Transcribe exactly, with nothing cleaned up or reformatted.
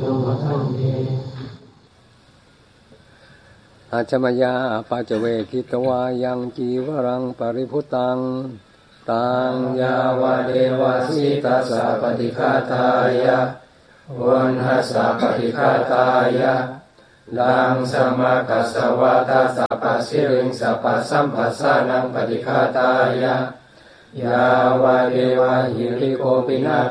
ธรรมทันเตอาจมยาปัจเวคิตวายังจีวรังปริพุตังตังยาวเดวสิตัสสะปฏิฆาตายะวันหัสสะปฏิฆาตายะดังสมากัสสวะตัสสะปัสสิริงสัพพสัมปัสสานังปฏิฆาตายะยาวเดวะหิริโกปินา